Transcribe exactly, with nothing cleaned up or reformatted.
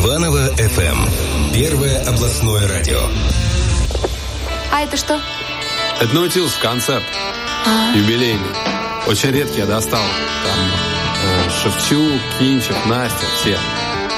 Иваново эф эм. Первое областное радио. А это что? Это Наутилус концерт. А-а-а. Юбилейный. Очень редкий я достал. Там э, Шевчук, Кинчев, Настя, все.